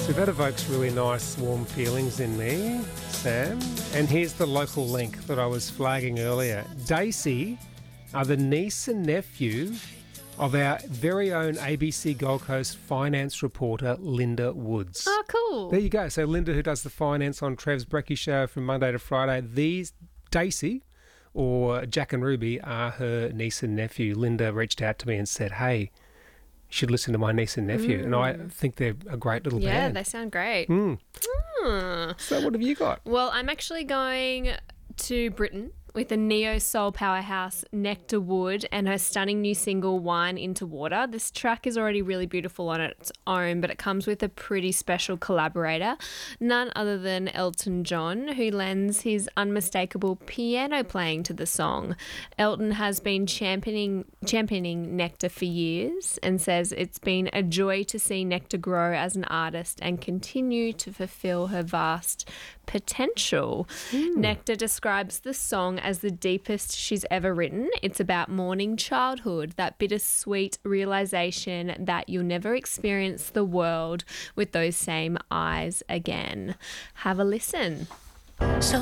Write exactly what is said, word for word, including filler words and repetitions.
So that evokes really nice, warm feelings in me, Sam. And here's the local link that I was flagging earlier. Daisy are the niece and nephew of our very own A B C Gold Coast finance reporter, Linda Woods. Oh, cool. There you go. So Linda, who does the finance on Trev's Brekkie Show from Monday to Friday, these, Daisy, or Jack and Ruby, are her niece and nephew. Linda reached out to me and said, hey, you should listen to my niece and nephew. Mm. And I think they're a great little yeah, band. Yeah, they sound great. Mm. Mm. So what have you got? Well, I'm actually going to Britain with the neo-soul powerhouse Nectar Wood and her stunning new single Wine into Water. This track is already really beautiful on its own, but it comes with a pretty special collaborator, none other than Elton John, who lends his unmistakable piano playing to the song. Elton has been championing championing Nectar for years and says it's been a joy to see Nectar grow as an artist and continue to fulfill her vast potential. Mm. Nectar describes the song as the deepest she's ever written. It's about mourning childhood, that bittersweet realization that you'll never experience the world with those same eyes again. Have a listen. So